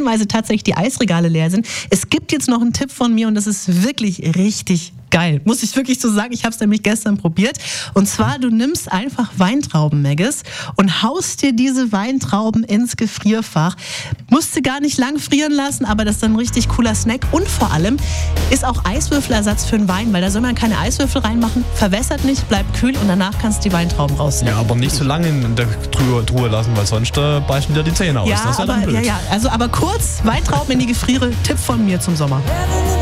stellenweise tatsächlich die Eisregale leer sind. Es gibt jetzt noch einen Tipp von mir und das ist wirklich richtig geil. Muss ich wirklich so sagen. Ich habe es nämlich gestern probiert. Und zwar, du nimmst einfach Weintrauben, Maggis, und haust dir diese Weintrauben ins Gefrierfach. Musst du gar nicht lang frieren lassen, aber das ist dann ein richtig cooler Snack. Und vor allem ist auch Eiswürfelersatz für den Wein, weil da soll man keine Eiswürfel reinmachen. Verwässert nicht, bleibt kühl und danach kannst du die Weintrauben rausnehmen. Ja, aber nicht so lange in der Truhe lassen, weil sonst beißen dir die Zähne aus. Ja, das ist ja dann blöd. aber kurz Weintrauben in die Gefriere. Tipp von mir zum Sommer.